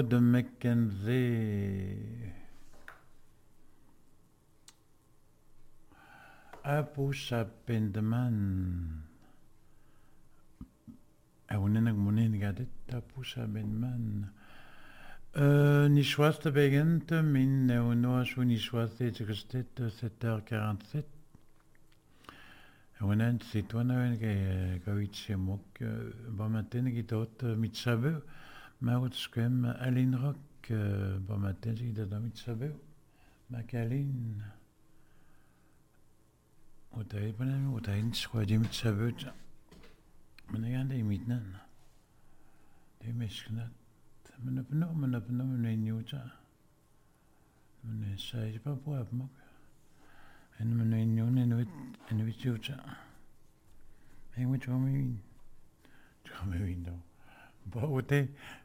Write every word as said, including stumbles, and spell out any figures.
de Mackenzie. Apusha Pendeman. Aunenak monen gadet apusha Pendeman. Ni schwaste begent min neonoa chou ni schwaste gestet sept heures quarante-sept. Aunen c'est toi nawen ke gawitche mok ba matin gitot mitsabe. Ma utskem Alin Rock ba matin gitot mitsabe. Makalin. Otai panem otai squadi mitsabe. Men gaan de mitnan. De mesknat. Men op no men op no men nieuwta. Men zei pas voor mok. En men nieuw en wit en wit juta. En wat kom je in? Kom je in dan. Ba otai